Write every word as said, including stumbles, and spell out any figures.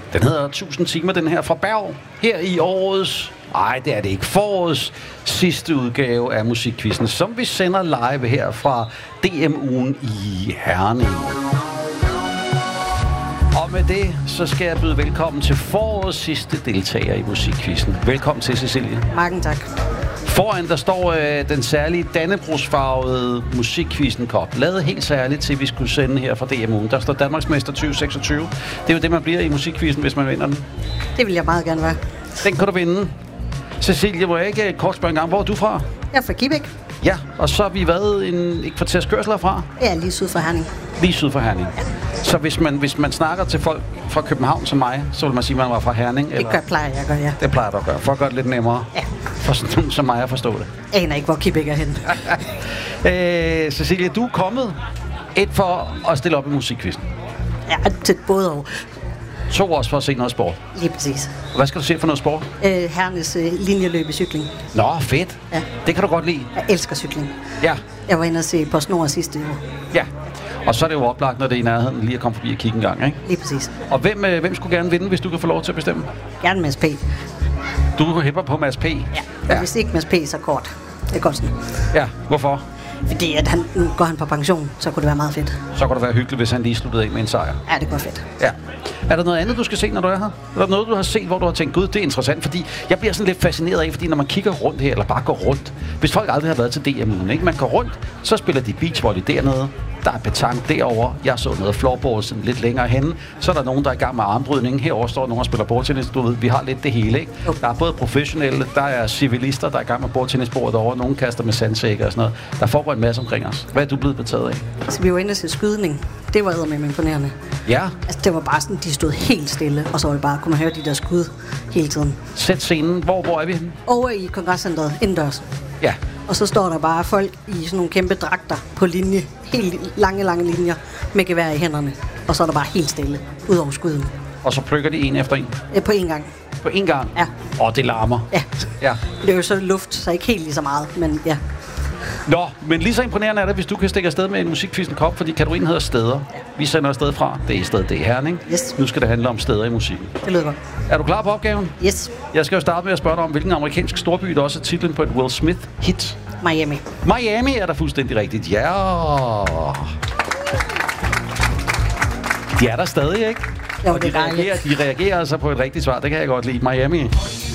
Den hedder tusind timer, den her fra Berg. Her i årets, nej det er det ikke, forårets sidste udgave af Musikquizzen, som vi sender live her fra D M-ugen i Herning. Og med det, så skal jeg byde velkommen til forårets sidste deltager i Musikquizzen. Velkommen til, Cecilie. Mange tak. Foran der står øh, den særlige dannebrogsfarvede Musikquizzen-kop, lavet helt særligt til, vi skulle sende her fra D M-ugen. Der står Danmarksmester tyve seksogtyve. Det er jo det, man bliver i Musikquizzen, hvis man vinder den. Det vil jeg meget gerne være. Den kan du vinde. Cecilie, må jeg ikke kort spørge en gang, hvor er du fra? Jeg er fra Kibæk. Ja, og så har vi været en, et kvarters kørsel herfra? Ja, lige syd for Herning. Lige syd for Herning. Ja. Så hvis man, hvis man snakker til folk fra København som mig, så vil man sige, at man var fra Herning? Det gør, plejer jeg at gøre, ja. Det plejer du at gøre, for at gøre det lidt nemmere. Ja. For sådan nogen som mig at forstå det. Jeg aner ikke, hvor Kibæk er henne. øh, Cecilie, du er kommet et for at stille op i Musikquizzen. Ja, til både og. To også for at se noget sport. Lige præcis. Hvad skal du se for noget sport? Øh, Hernes øh, linjeløb i cykling. Nå, fedt. Ja. Det kan du godt lide. Jeg elsker cykling. Ja. Jeg var inde og se PostNord sidste år. Ja. Og så er det jo oplagt, når det er i nærheden, lige at komme forbi og kigge en gang, ikke? Lige præcis. Og hvem, øh, hvem skulle gerne vinde, hvis du kan få lov til at bestemme? Gerne Mads P. Du hæpper på Mads P? Ja. Og ja. Hvis ikke Mads P, så kort. Det er godt sådan. Ja, hvorfor? Fordi at han, nu går han på pension, så kunne det være meget fedt. Så kunne det være hyggeligt, hvis han lige sluttede af med en sejr. Ja, det kunne være fedt. Ja. Er der noget andet, du skal se, når du er her? Er der noget, du har set, hvor du har tænkt, gud, det er interessant? Fordi jeg bliver sådan lidt fascineret af, fordi når man kigger rundt her, eller bare går rundt, hvis folk aldrig har været til D M-ugen, ikke? Man går rundt, så spiller de beachvolley dernede, der er petanque derovre, jeg så noget floorball sådan lidt længere henne, så er der nogen, der er i gang med armbrydning, herovre står nogen og spiller bordtennis, du ved, vi har lidt det hele, ikke? Der er både professionelle, der er civilister, der er i gang med bordtennisbordet derovre, nogen kaster med sandsækker og sådan noget. Der foregår en masse omkring os. Hvad er du blevet betaget af? Altså, vi var inde til skydning. Det var eddermame imponerende. Ja. Altså, det var bare sådan, de stod helt stille, og så var det bare, kunne man høre de der skud hele tiden. Sæt scenen. Hvor, hvor er vi henne? Over i kongresscenteret, indendørs. Ja. Og så står der bare folk i sådan nogle kæmpe dragter på linje, helt lange, lange linjer, med gevær i hænderne. Og så er der bare helt stille, ud over skuden. Og så plukker de en efter en? Ja, på en gang. På en gang? Ja. Og det larmer? Ja. Ja. Det er jo så luft, så ikke helt lige så meget, men ja. Nå, men lige så imponerende er det, hvis du kan stikke afsted med en Musikquizzen-kop, fordi kategorien hedder steder. Ja. Vi sender afsted fra. Det er stedet, det er Herning. Yes. Nu skal det handle om steder i musikken. Det lyder godt. Er du klar på opgaven? Yes. Jeg skal jo starte med at spørge dig om, hvilken amerikansk storby, der også er titlen på et Will Smith-hit. Miami. Miami er der fuldstændig rigtigt. Ja. De er der stadig, ikke? Jo, og det de er reagerer, de reagerer altså på et rigtigt svar. Det kan jeg godt lide. Miami.